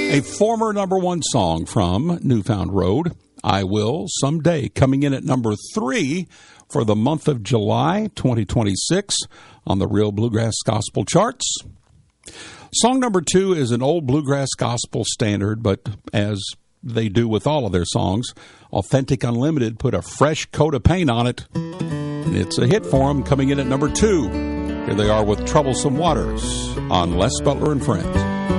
A former number one song from Newfound Road, I Will Someday, coming in at number 3 for the month of July 2026 on the Real Bluegrass Gospel charts. Song number 2 is an old bluegrass gospel standard, but as they do with all of their songs, Authentic Unlimited put a fresh coat of paint on it. And it's a hit for them, coming in at number 2. Here they are with Troublesome Waters on Les Butler and Friends.